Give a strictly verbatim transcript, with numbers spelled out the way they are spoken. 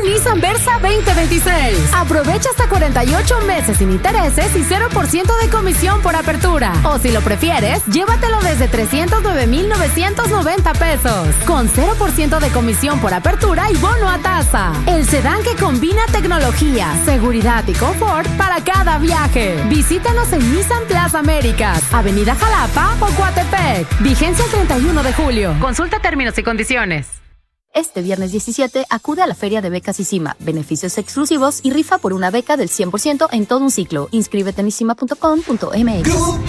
Nissan Versa veinte veintiséis. Aprovecha hasta cuarenta y ocho meses sin intereses y cero por ciento de comisión por apertura. O si lo prefieres, llévatelo desde trescientos nueve mil novecientos noventa pesos. Con cero por ciento de comisión por apertura y bono a tasa. El sedán que combina tecnología, seguridad y confort para cada viaje. Visítanos en Nissan Plaza Américas, Avenida Jalapa o Coatepec. Vigencia el treinta y uno de julio. Consulta términos y condiciones. Este viernes diecisiete acude a la Feria de Becas ISIMA, beneficios exclusivos y rifa por una beca del cien por ciento en todo un ciclo. Inscríbete en isima punto com punto m x.